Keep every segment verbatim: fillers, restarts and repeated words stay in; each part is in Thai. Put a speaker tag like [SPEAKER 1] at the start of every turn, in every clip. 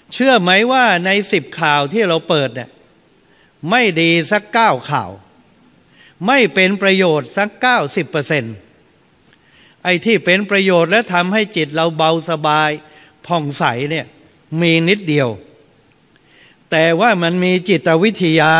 [SPEAKER 1] เชื่อไหมว่าในสิบข่าวที่เราเปิดเนี่ยไม่ดีสักเก้าข่าวไม่เป็นประโยชน์สักเก้าสิบเปอร์เซ็นต์ไอ้ที่เป็นประโยชน์และทำให้จิตเราเบาสบายผ่องใสเนี่ยมีนิดเดียวแต่ว่ามันมีจิตวิทยา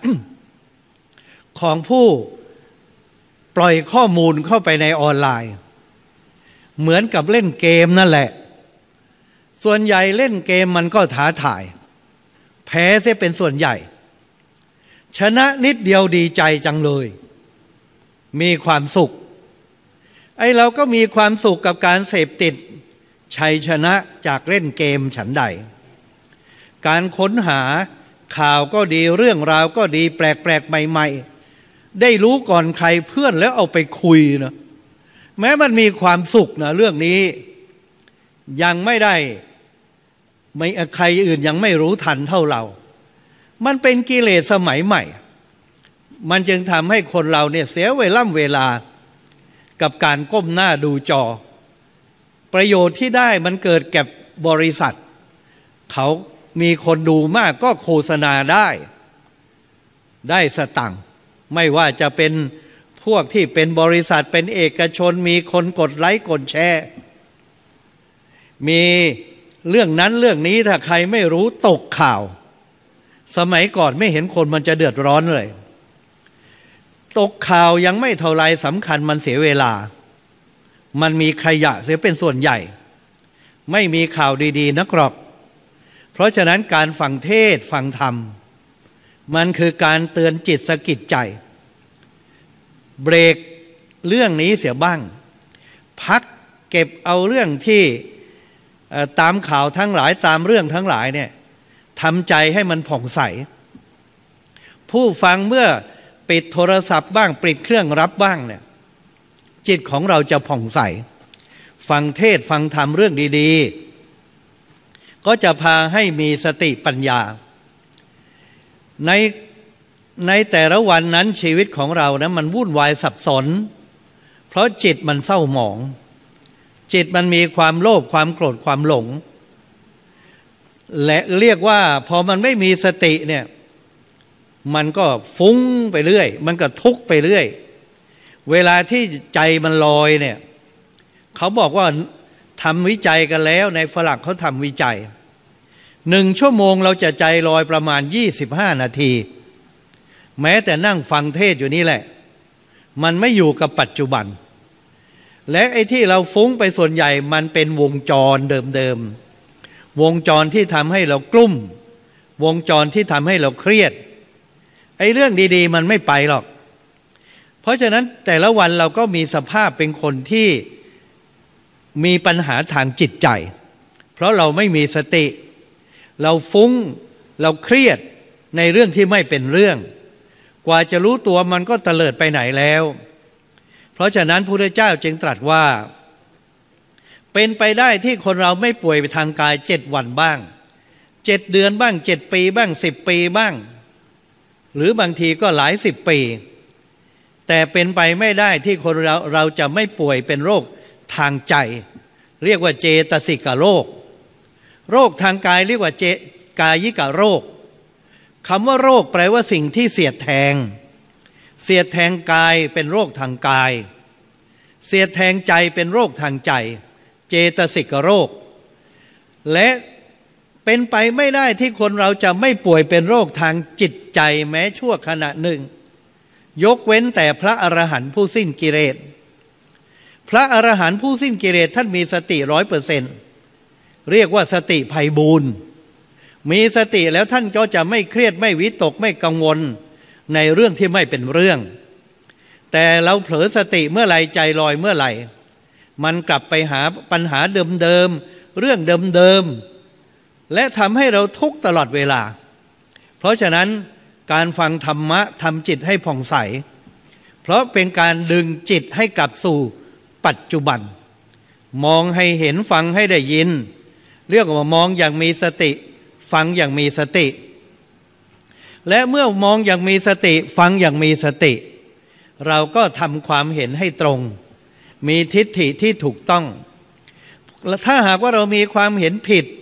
[SPEAKER 1] ของผู้ปล่อยข้อมูลเข้าไปในออนไลน์เหมือนกับเล่นเกมนั่นแหละส่วนใหญ่เล่นเกมมันก็ท้าทายแพ้เสียเป็นส่วนใหญ่ชนะนิดเดียวดีใจจังเลยมีความสุขไอ้เราก็มีความสุขกับการเสพติดชัยชนะจากเล่นเกมฉันใดการค้นหาข่าวก็ดีเรื่องราวก็ดีแปลกๆใหม่ๆได้รู้ก่อนใครเพื่อนแล้วเอาไปคุยนะแม้มันมีความสุขนะเรื่องนี้ยังไม่ได้ไม่ใครอื่นยังไม่รู้ทันเท่าเรามันเป็นกิเลสสมัยใหม่มันจึงทำให้คนเราเนี่ยเสียเวลาเวลากับการก้มหน้าดูจอประโยชน์ที่ได้มันเกิดแก่บริษัทเขามีคนดูมากก็โฆษณาได้ได้สตังค์ไม่ว่าจะเป็นพวกที่เป็นบริษัทเป็นเอกชนมีคนกดไลค์กดแชร์มีเรื่องนั้นเรื่องนี้ถ้าใครไม่รู้ตกข่าวสมัยก่อนไม่เห็นคนมันจะเดือดร้อนเลยตกข่าวยังไม่เท่าไรสำคัญมันเสียเวลามันมีขยะเสียเป็นส่วนใหญ่ไม่มีข่าวดีๆนักหรอกเพราะฉะนั้นการฟังเทศฟังธรรมมันคือการเตือนจิตสะกิดใจเบรกเรื่องนี้เสียบ้างพักเก็บเอาเรื่องที่ตามข่าวทั้งหลายตามเรื่องทั้งหลายเนี่ยทำใจให้มันผ่องใสผู้ฟังเมื่อปิดโทรศัพท์บ้างปิดเครื่องรับบ้างเนี่ยจิตของเราจะผ่องใสฟังเทศฟังธรรมเรื่องดีๆก็จะพาให้มีสติปัญญาในในแต่ละวันนั้นชีวิตของเรานะมันวุ่นวายสับสนเพราะจิตมันเศร้าหมองจิตมันมีความโลภความโกรธความหลงและเรียกว่าพอมันไม่มีสติเนี่ยมันก็ฟุ้งไปเรื่อยมันก็ทุกข์ไปเรื่อยเวลาที่ใจมันลอยเนี่ยเขาบอกว่าทำวิจัยกันแล้วในฝรั่งเขาทำวิจัยหนึ่งชั่วโมงเราจะใจลอยประมาณยี่สิบห้านาทีแม้แต่นั่งฟังเทศอยู่นี่แหละมันไม่อยู่กับปัจจุบันและไอ้ที่เราฟุ้งไปส่วนใหญ่มันเป็นวงจรเดิมๆวงจรที่ทำให้เรากลุ้มวงจรที่ทำให้เราเครียดไอ้เรื่องดีๆมันไม่ไปหรอกเพราะฉะนั้นแต่ละวันเราก็มีสภาพเป็นคนที่มีปัญหาทางจิตใจเพราะเราไม่มีสติเราฟุ้งเราเครียดในเรื่องที่ไม่เป็นเรื่องกว่าจะรู้ตัวมันก็เตลิดไปไหนแล้วเพราะฉะนั้นพระพุทธเจ้าจึงตรัสว่าเป็นไปได้ที่คนเราไม่ป่วยไปทางกายเจ็ดวันบ้างเจ็ดเดือนบ้างเจ็ดปีบ้างสิบปีบ้างหรือบางทีก็หลายสิบปีแต่เป็นไปไม่ได้ที่คนเราเราจะไม่ป่วยเป็นโรคทางใจเรียกว่าเจตสิกโรคโรคทางกายเรียกว่าเจกายิกโรคคำว่าโรคแปลว่าสิ่งที่เสียดแทงเสียดแทงกายเป็นโรคทางกายเสียดแทงใจเป็นโรคทางใจเจตสิกโรคและเป็นไปไม่ได้ที่คนเราจะไม่ป่วยเป็นโรคทางจิตใจแม้ชั่วขณะหนึ่งยกเว้นแต่พระอรหันต์ผู้สิ้นกิเลสพระอรหันต์ผู้สิ้นกิเลสท่านมีสติร้อยเปอร์เซ็นต์เรียกว่าสติไพบูลย์มีสติแล้วท่านก็จะไม่เครียดไม่วิตกไม่กังวลในเรื่องที่ไม่เป็นเรื่องแต่เราเผลอสติเมื่อไหร่ใจลอยเมื่อไหร่มันกลับไปหาปัญหาเดิมๆเรื่องเดิมๆและทำให้เราทุกข์ตลอดเวลาเพราะฉะนั้นการฟังธรรมะทำจิตให้ผ่องใสเพราะเป็นการดึงจิตให้กลับสู่ปัจจุบันมองให้เห็นฟังให้ได้ยินเรียกว่ามองอย่างมีสติฟังอย่างมีสติและเมื่อมองอย่างมีสติฟังอย่างมีสติเราก็ทำความเห็นให้ตรงมีทิฏฐิที่ถูกต้องถ้าหากว่าเรามีความเห็นผิด